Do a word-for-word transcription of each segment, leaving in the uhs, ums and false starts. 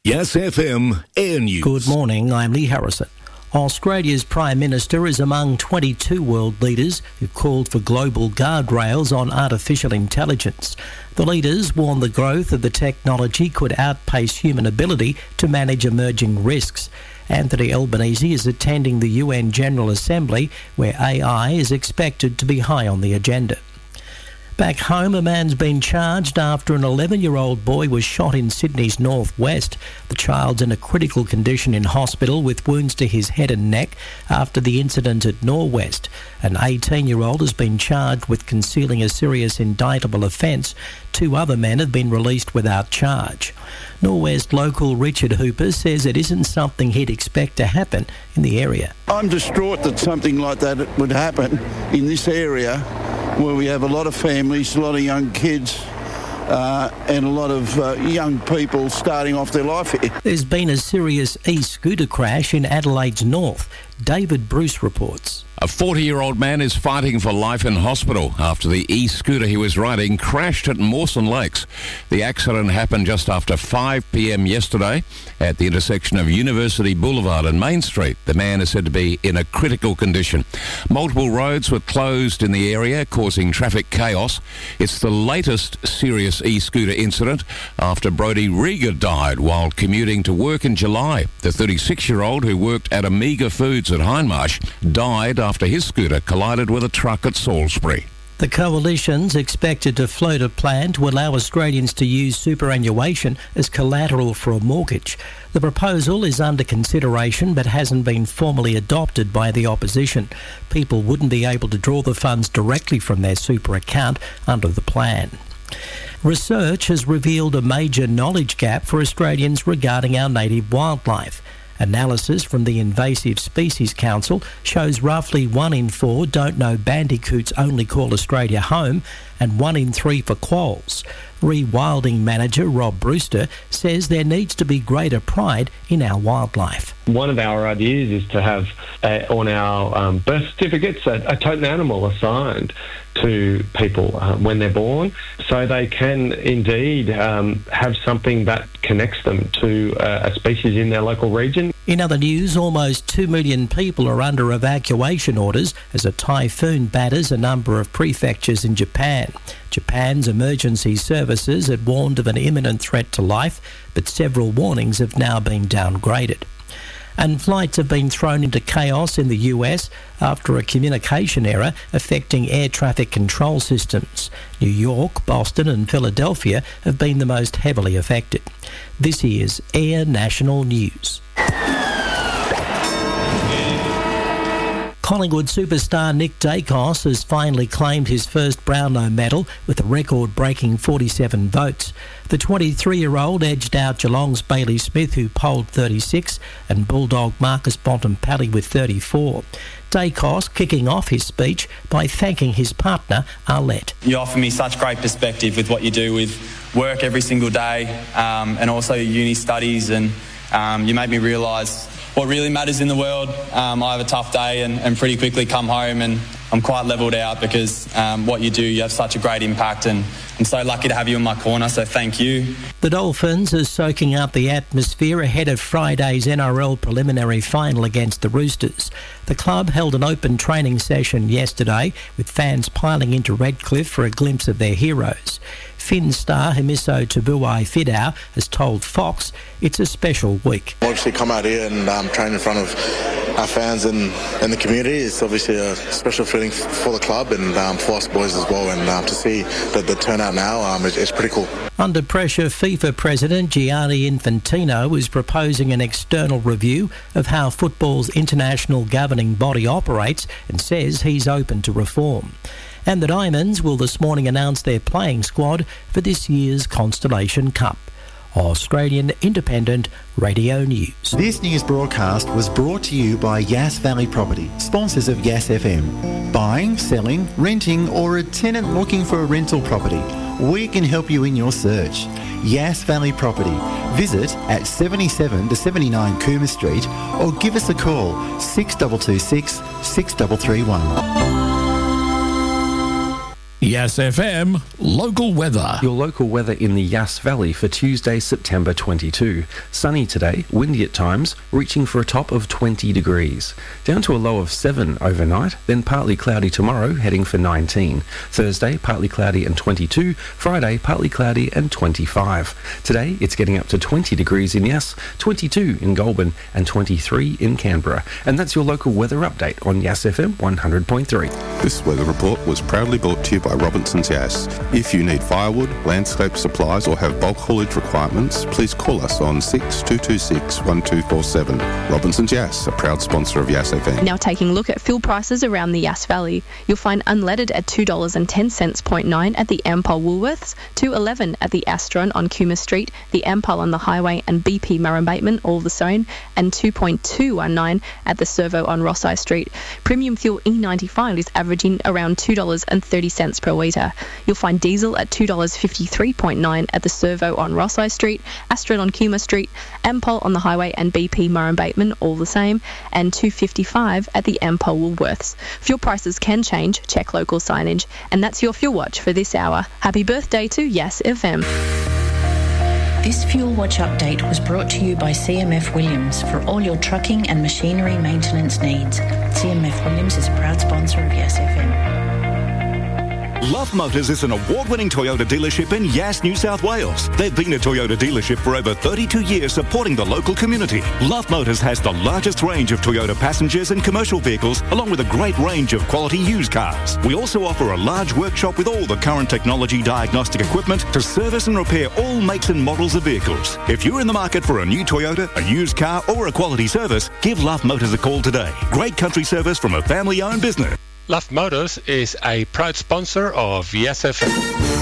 Yes F M Air News. Good morning, I'm Lee Harrison. Australia's Prime Minister is among twenty-two world leaders who've called for global guardrails on artificial intelligence. The leaders warn the growth of the technology could outpace human ability to manage emerging risks. Anthony Albanese is attending the U N General Assembly, where A I is expected to be high on the agenda. Back home, a man's been charged after an eleven-year-old boy was shot in Sydney's northwest. The child's in a critical condition in hospital with wounds to his head and neck after the incident at Norwest. An eighteen-year-old has been charged with concealing a serious indictable offence. Two other men have been released without charge. Norwest local Richard Hooper says it isn't something he'd expect to happen in the area. I'm distraught that something like that would happen in this area, where we have a lot of families, a lot of young kids, uh, and a lot of uh, young people starting off their life here. There's been a serious e-scooter crash in Adelaide's north. David Bruce reports. A forty-year-old man is fighting for life in hospital after the e-scooter he was riding crashed at Mawson Lakes. The accident happened just after five p.m. yesterday at the intersection of University Boulevard and Main Street. The man is said to be in a critical condition. Multiple roads were closed in the area, causing traffic chaos. It's the latest serious e-scooter incident after Brodie Rieger died while commuting to work in July. The thirty-six-year-old who worked at Omega Foods at Hindmarsh died after his scooter collided with a truck at Salisbury. The coalition's expected to float a plan to allow Australians to use superannuation as collateral for a mortgage. The proposal is under consideration but hasn't been formally adopted by the opposition. People wouldn't be able to draw the funds directly from their super account under the plan. Research has revealed a major knowledge gap for Australians regarding our native wildlife. Analysis from the Invasive Species Council shows roughly one in four don't know bandicoots only call Australia home, and one in three for quolls. Rewilding manager Rob Brewster says there needs to be greater pride in our wildlife. One of our ideas is to have uh, on our um, birth certificates a, a totem animal assigned to people uh, when they're born, so they can indeed um, have something that connects them to uh, a species in their local region. In other news, almost two million people are under evacuation orders as a typhoon batters a number of prefectures in Japan. Japan's emergency services had warned of an imminent threat to life, but several warnings have now been downgraded. And flights have been thrown into chaos in the U S after a communication error affecting air traffic control systems. New York, Boston and Philadelphia have been the most heavily affected. This is Air National News. Collingwood superstar Nick Dacos has finally claimed his first Brownlow medal with a record-breaking forty-seven votes. The twenty-three-year-old edged out Geelong's Bailey Smith, who polled thirty-six, and Bulldog Marcus Bontempelli with thirty-four. Dacos kicking off his speech by thanking his partner, Arlette. You offer me such great perspective with what you do with work every single day, um, and also your uni studies, and um, you make me realise what really matters in the world. Um, I have a tough day and, and pretty quickly come home and I'm quite levelled out because um, what you do, you have such a great impact, and I'm so lucky to have you in my corner, so thank you. The Dolphins are soaking up the atmosphere ahead of Friday's N R L preliminary final against the Roosters. The club held an open training session yesterday with fans piling into Redcliffe for a glimpse of their heroes. Finn star Hamiso Tabuai-Fidau has told Fox it's a special week. Obviously come out here and um, train in front of our fans and, and the community is obviously a special feeling for the club and um, for us boys as well, and um, to see the, the turnout now um, is, is pretty cool. Under pressure, FIFA President Gianni Infantino is proposing an external review of how football's international governing body operates and says he's open to reform. And the Diamonds will this morning announce their playing squad for this year's Constellation Cup. Australian Independent Radio News. This news broadcast was brought to you by Yass Valley Property, sponsors of Yass F M. Buying, selling, renting or a tenant looking for a rental property, we can help you in your search. Yass Valley Property. Visit at seventy-seven to seventy-nine Coomer Street or give us a call six two two six, six three three one. Yass F M local weather. Your local weather in the Yass Valley for Tuesday, September twenty-second. Sunny today, windy at times, reaching for a top of twenty degrees. Down to a low of seven overnight, then partly cloudy tomorrow, heading for nineteen. Thursday, partly cloudy and twenty-two. Friday, partly cloudy and twenty-five. Today, it's getting up to twenty degrees in Yass, twenty-two in Goulburn and twenty-three in Canberra. And that's your local weather update on Yass F M one hundred point three. This weather report was proudly brought to you by Robinson's Yass. If you need firewood, landscape supplies or have bulk haulage requirements, please call us on six two two six one two four seven. Robinson's Yass, a proud sponsor of Yass F M. Now taking a look at fuel prices around the Yass Valley. You'll find unleaded at two dollars and ten cents point nine at the Ampol Woolworths, two dollars and eleven at the Astron on Kuma Street, the Ampol on the Highway and B P Murray Bateman all the same, and two point two one nine at the Servo on Rossai Street. Premium fuel E ninety-five is averaging around two dollars and thirty cents per litre. You'll find diesel at two dollars and fifty-three point nine at the Servo on Rossai Street, Astron on Kuma Street, Ampol on the Highway and B P Murray Bateman all the same, and two dollars and fifty-five cents at the Ampol Woolworths. Fuel prices can change, check local signage. And that's your Fuel Watch for this hour. Happy birthday to Yass F M. This Fuel Watch update was brought to you by C M F Williams for all your trucking and machinery maintenance needs. C M F Williams is a proud sponsor of Yass F M. Love Motors is an award-winning Toyota dealership in Yass, New South Wales. They've been a Toyota dealership for over thirty-two years, supporting the local community. Love Motors has the largest range of Toyota passengers and commercial vehicles, along with a great range of quality used cars. We also offer a large workshop with all the current technology diagnostic equipment to service and repair all makes and models of vehicles. If you're in the market for a new Toyota, a used car, or a quality service, give Love Motors a call today. Great country service from a family-owned business. Love Motors is a proud sponsor of Yass F M.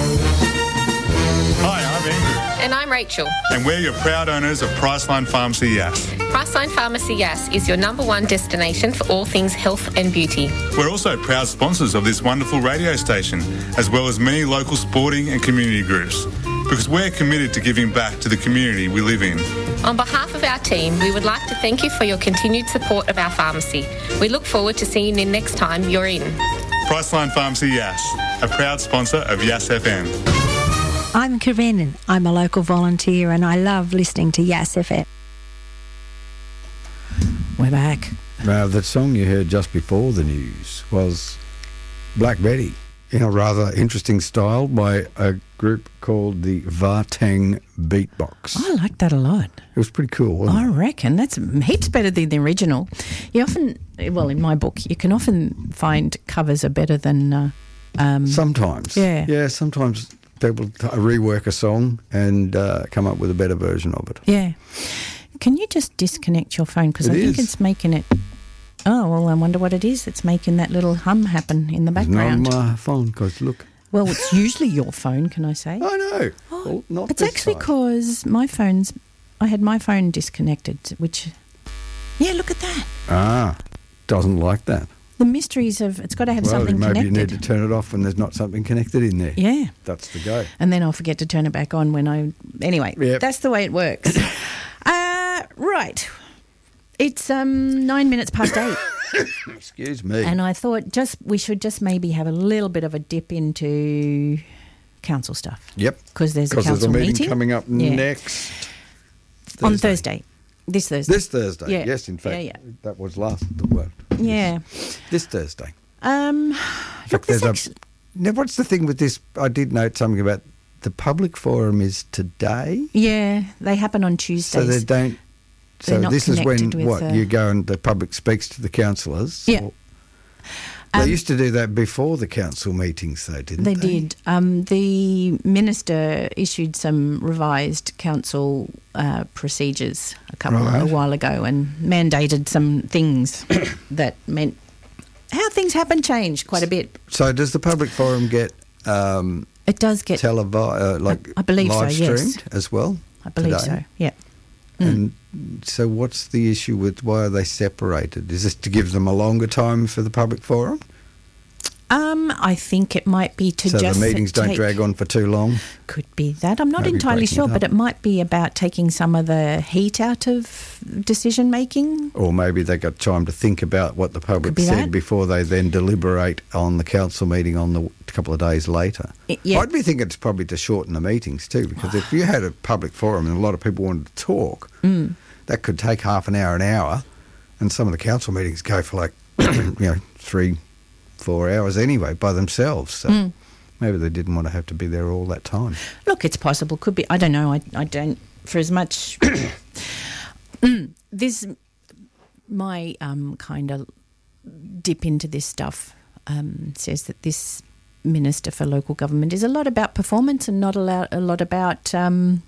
Hi, I'm Andrew. And I'm Rachel. And we're your proud owners of Priceline Pharmacy Yass. Priceline Pharmacy Yass is your number one destination for all things health and beauty. We're also proud sponsors of this wonderful radio station, as well as many local sporting and community groups, because we're committed to giving back to the community we live in. On behalf of our team, we would like to thank you for your continued support of our pharmacy. We look forward to seeing you next time you're in. Priceline Pharmacy Yass, a proud sponsor of Yass F M. I'm Karen. I'm a local volunteer and I love listening to Yass F M. We're back. Uh, that song you heard just before the news was Black Betty, in a rather interesting style by a group called the Vartang Beatbox. I like that a lot. It was pretty cool, wasn't I it? reckon. That's heaps better than the original. You often, well, in my book, you can often find covers are better than... Uh, um, sometimes. Yeah. Yeah, sometimes people t- rework a song and uh, come up with a better version of it. Yeah. Can you just disconnect your phone? Because I It think is. it's making it... Oh, well, I wonder what it is that's making that little hum happen in the It's background. not on my phone, because look. Well, it's usually your phone, can I say? I know. Well, not It's this actually time. because my phone's... I had my phone disconnected, which... Yeah, look at that. Ah, doesn't like that. The mysteries of... It's got to have well, something maybe connected. you need to turn it off when there's not something connected in there. Yeah. That's the go. And then I'll forget to turn it back on when I... Anyway, Yep. that's the way it works. uh, right. It's um, nine minutes past eight. Excuse me. And I thought just we should just maybe have a little bit of a dip into council stuff. Yep. Because there's a Because council there's a meeting, meeting coming up Yeah. next Thursday. on Thursday. This Thursday. This Thursday. Yeah. Yes, in fact. Yeah, yeah. That was last. Well, Yeah. this Thursday. Um, In fact, there's a, now, what's the thing with this? I did note something about the public forum is today. yeah, they happen on So Tuesdays. they don't. They're So not this is when connected with, what uh, you go and the public speaks to the councillors. Yeah. or- they Um, used to do that before the council meetings, though, didn't They they? did. Um, the minister issued some revised council uh, procedures a couple Right. a while ago and mandated some things that meant how things happen changed quite a bit. So does the public forum get um, It does get televi- uh, like I believe so, live yes. streamed as well? I believe today? so. Yeah. And so what's the issue with why are they separated? Is this to give them a longer time for the public forum? Um, I think it might be to so just the meetings don't take, drag on for too long. Could be that. I'm not Maybe entirely breaking sure, it but up. it might be about taking some of the heat out of decision making. Or maybe they got time to think about what the public be said that. before they then deliberate on the council meeting on the a couple of days later. I- yeah. I'd be thinking it's probably to shorten the meetings too, because if you had a public forum and a lot of people wanted to talk, Mm. that could take half an hour, an hour, and some of the council meetings go for like you know three, four hours anyway by themselves. So Mm. maybe they didn't want to have to be there all that time. Look, it's possible. Could be. I don't know. I, I don't. For as much. Mm, this, my um, kind of dip into this stuff um, says that this Minister for Local Government is a lot about performance and not a lot, a lot about um,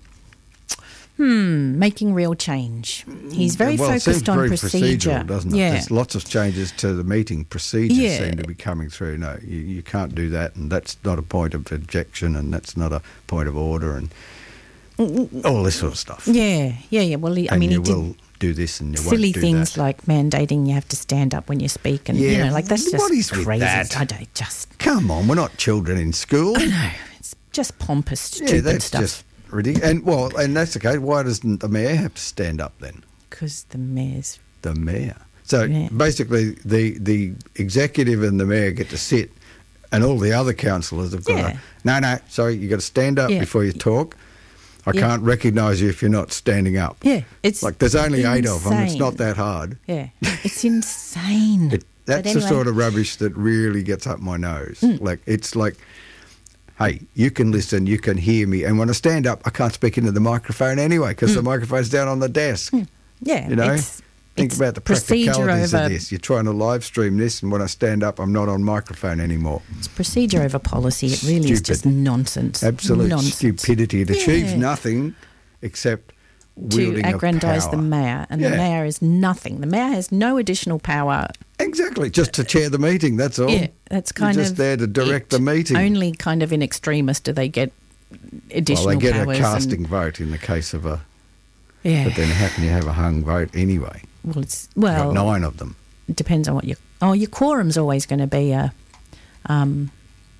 hmm, making real change. He's very well, it seems focused on very procedure. procedural, doesn't it? Yeah. There's lots of changes to the meeting procedures Yeah. seem to be coming through. No, you, you can't do that, and that's not a point of objection, and that's not a point of order, and all this sort of stuff. Yeah, yeah, yeah. Well, he, I and mean, you he did will do this, and you silly won't do things that. like mandating you have to stand up when you speak, and you Yeah, know, like that's just what is with crazy. that? I don't just Come on, we're not children in school. I know it's just pompous, stupid yeah, that's stuff. just ridiculous. And well, and that's okay. Why doesn't the mayor have to stand up then? Because the mayor's The mayor. So Yeah. basically, the the executive and the mayor get to sit, and all the other councillors have got Yeah. to. No, no, sorry, you got to stand up Yeah. before you talk. I Yeah. can't recognise you if you're not standing up. Yeah, it's like there's only eight of them. It's insane. not that hard. yeah, it's insane. It, that's But anyway, the sort of rubbish that really gets up my nose. Mm. Like it's like, hey, you can listen, you can hear me, and when I stand up, I can't speak into the microphone anyway because the microphone's down on the desk. yeah, You know, it's, think it's about the procedure practicalities over of this. You're trying to live stream this, and when I stand up, I'm not on microphone anymore. it's procedure over policy. It really is Stupid. just nonsense. Absolute nonsense. stupidity. It achieves Yeah. nothing except To wielding of aggrandise the power. mayor, and Yeah. the mayor is nothing. The mayor has no additional power. Exactly, just to chair the meeting. That's all. Yeah, that's kind You're of just there to direct the meeting. Only kind of in extremis do they get additional well, they get powers. a casting and, vote in the case of a. yeah. But then how can you have a hung vote anyway? well, it's You've well. got nine of them. It depends on what your oh your quorum's always going to be a. Um,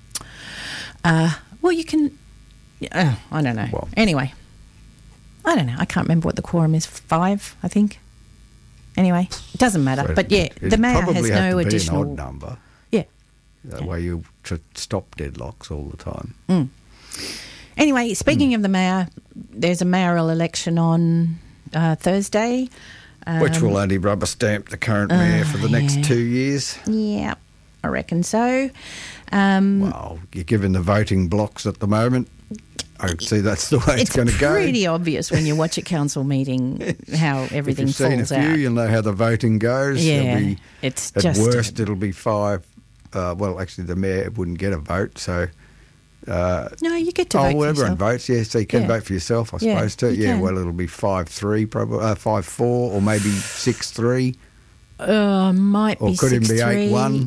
uh, well, you can. Uh, I don't know. Well. Anyway, I don't know. I can't remember what the quorum is. Five, I think. Anyway, it doesn't matter. So but yeah, it'd the mayor probably has have no to be additional. an odd number. Yeah. That way you tr- stop deadlocks all the time. Mm. Anyway, speaking Hmm. of the mayor, there's a mayoral election on uh, Thursday. Which Um, will only rubber stamp the current mayor for the next yeah. two years. Yeah, I reckon so. Um, Well, you're given the voting blocks at the moment. I see that's the way it's, it's going to go. pretty obvious when you watch a council meeting how everything if you've seen a falls few, out. you'll know how the voting goes. Yeah, There'll be, it's at just worst, it'll be five. Uh, well, actually, the mayor wouldn't get a vote, so. Uh, No, you get to oh, vote for well, everyone yourself. votes, yeah, so you can Yeah. vote for yourself, I Yeah, suppose, too. you Yeah, can. well, it'll be five three, probably, uh, five four, or maybe six three, Uh, might or be could it six be three. eight one?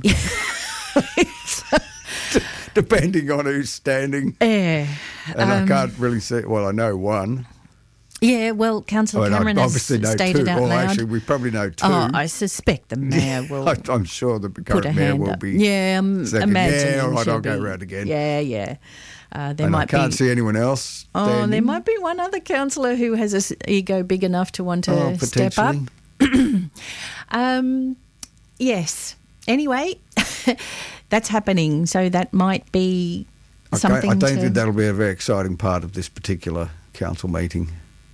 Depending on who's standing. Yeah. And um, I can't really see, well, I know one. Yeah, well, Councillor Oh, and I Cameron has obviously know stated two. out Well, loud. actually, we probably know two. Oh, I suspect the mayor will I, I'm sure the put current a mayor hand will up. be. Yeah, um, second. imagine. Yeah, all right, she'll I'll go be- round again. Yeah, yeah. Uh, there and I might can't be. see anyone else. Oh, there standing. might be one other councillor who has an ego big enough to want to Oh, step up. potentially. Um, yes. Anyway, that's happening, so that might be Okay, something. I don't to, think that'll be a very exciting part of this particular council meeting.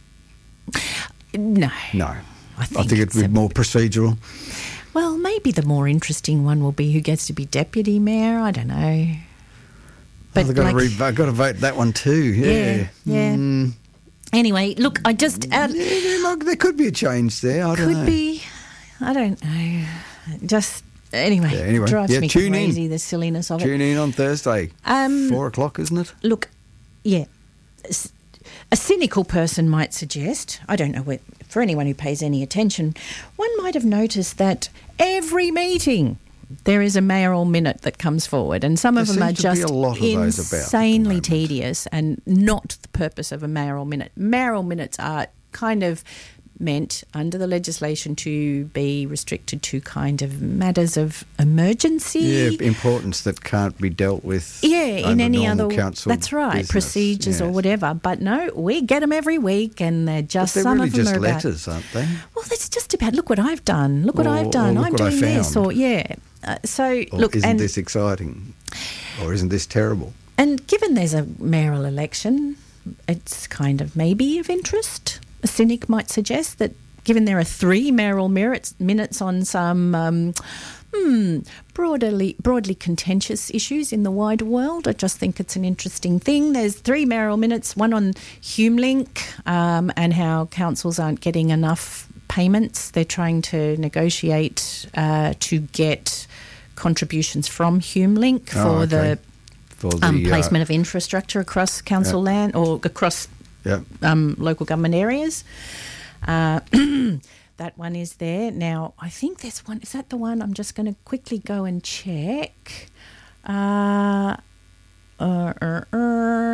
No. No. I think, it'd it's be a- more procedural. Well, maybe the more interesting one will be who gets to be deputy mayor. I don't know. But But oh, they've got, like, to re- they've got to vote that one too. Yeah. Yeah, yeah. Mm, anyway, look, I just uh, yeah, there might- there could be a change there. I don't could know. be. I don't know. Just anyway, Yeah, anyway. drives Yeah, me tune in. crazy the silliness of it. Tune in on Thursday. Um, Four o'clock, isn't it? Look, yeah, s- a cynical person might suggest, I don't know, what, for anyone who pays any attention, one might have noticed that every meeting there is a mayoral minute that comes forward, and some of There them are seems to be just a lot of those about at the insanely moment. tedious and not the purpose of a mayoral minute. Mayoral minutes are kind of meant under the legislation to be restricted to kind of matters of emergency. Yeah, importance that can't be dealt with. Yeah, in any other. Council that's right, business. procedures Yes. or whatever. But no, we get them every week, and they're just But they're some really of them just are about. letters, aren't they? Well, that's just about look what I've done. Look what Or- I've done. or look I'm what I doing this, found. or yeah. Uh, so Or look, isn't and this exciting? Or isn't this terrible? and given there's a mayoral election, it's kind of maybe of interest. A cynic might suggest that given there are three mayoral merits, minutes on some um, hmm, broadly, broadly contentious issues in the wider world, I just think it's an interesting thing. There's three mayoral minutes, one on HumeLink um, and how councils aren't getting enough payments. They're trying to negotiate uh, to get contributions from HumeLink for Oh, okay. the For the um, placement uh, of infrastructure across council yeah. land or across yeah. um, local government areas. Uh, that one is there. Now, I think there's one. Is that the one? I'm just going to quickly go and check. Uh, uh, uh, uh,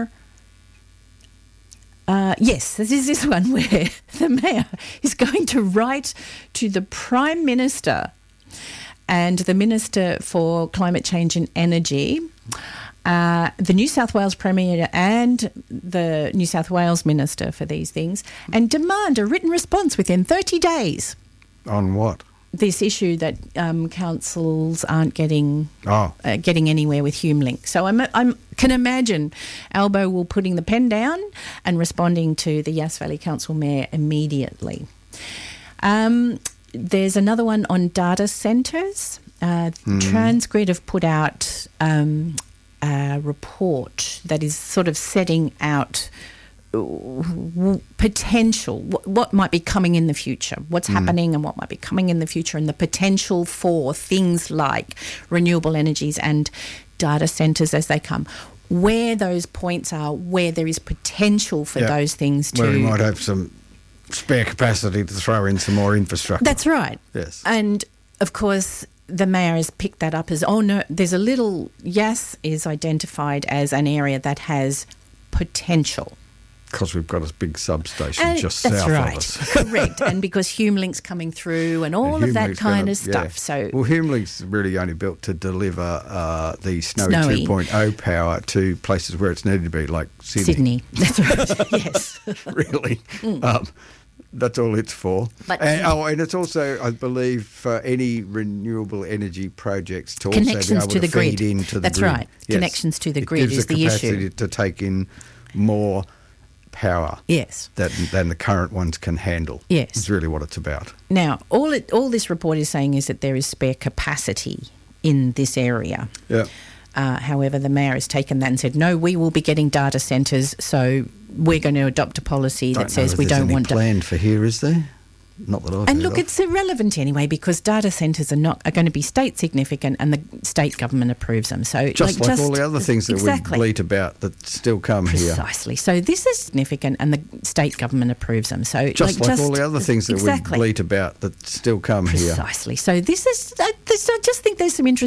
uh, yes, this is this one where the mayor is going to write to the Prime Minister and the Minister for Climate Change and Energy, uh, the New South Wales Premier and the New South Wales Minister for these things, and demand a written response within thirty days. On what? This issue that um, councils aren't getting Oh. uh, getting anywhere with HumeLink. So I'm, I'm can imagine Albo will putting the pen down and responding to the Yass Valley Council Mayor immediately. Um, there's another one on data centres. Uh, Hmm. Transgrid have put out um, a report that is sort of setting out w- potential, what, what might be coming in the future, what's Mm. happening and what might be coming in the future, and the potential for things like renewable energies and data centres as they come. Where those points are, where there is potential for Yeah. those things to... Where we might have some spare capacity to throw in some more infrastructure. That's right. Yes. And, of course, the mayor has picked that up as, oh, no, there's a little... Yass is identified as an area that has potential. Because we've got a big substation And just that's south right. of us. Correct. And because HumeLink's coming through and all And of that HumeLink's kind gonna- of stuff. yeah. So well, HumeLink's really only built to deliver uh, the Snowy, Snowy. two point oh power to places where it's needed to be, like Sydney. Sydney. That's right. Yes. really. Mm. Um, that's all it's for. But- and, oh, and it's also, I believe, for any renewable energy projects to also be Connections able to to, the feed grid. into the That's grid. right. Connections to the It grid gives is the the capacity issue. to take in more power. Yes. That, than the current ones can handle. Yes. Is really what it's about. Now, all it, all this report is saying is that there is spare capacity in this area. Yeah. Uh, however, the mayor has taken that and said, no, we will be getting data centres, so we're going to adopt a policy Don't that says know if we there's don't any want to. planned for here, is there? Not that I've And heard look, of. it's irrelevant anyway because data centres are not are going to be state significant, and the state government approves them. So Just like, just, all the other things that exactly. we bleat about that still come here. Precisely. So this is significant, and the state government approves them. So Just like, just, all the other things that exactly. we bleat about that still come here. Precisely. So this is I, this, I just think there's some interesting.